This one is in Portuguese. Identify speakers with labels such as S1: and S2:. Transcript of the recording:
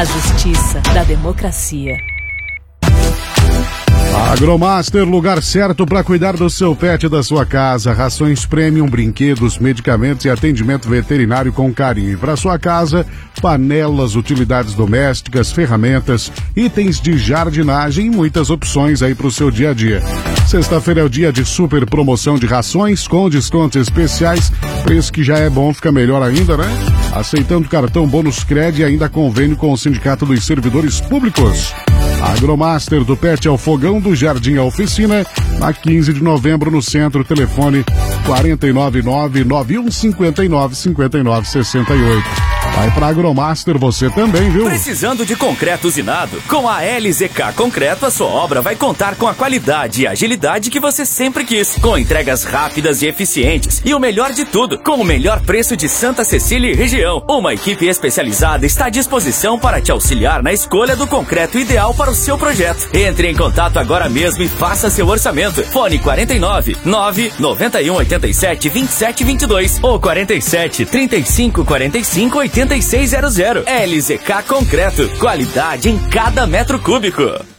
S1: A justiça da democracia.
S2: Agromaster, lugar certo para cuidar do seu pet e da sua casa. Rações premium, brinquedos, medicamentos e atendimento veterinário com carinho. Para sua casa, panelas, utilidades domésticas, ferramentas, itens de jardinagem e muitas opções aí para o seu dia a dia. Sexta-feira é o dia de super promoção de rações com descontos especiais. Preço que já é bom, fica melhor ainda, né? Aceitando cartão Bônus Cred e ainda convênio com o Sindicato dos Servidores Públicos. Agromaster do Pet é o fogão, do Jardim à Oficina, na 15 de novembro no centro, telefone 499-9159-5968. Vai pra Agromaster você também, viu?
S3: Precisando de concreto usinado? Com a LZK Concreto, a sua obra vai contar com a qualidade e agilidade que você sempre quis. Com entregas rápidas e eficientes. E o melhor de tudo, com o melhor preço de Santa Cecília e região. Uma equipe especializada está à disposição para te auxiliar na escolha do concreto ideal para o seu projeto. Entre em contato agora mesmo e faça seu orçamento. Fone 49 991 87 27 22 ou 47 35 45 8600. LZK Concreto. Qualidade em cada metro cúbico.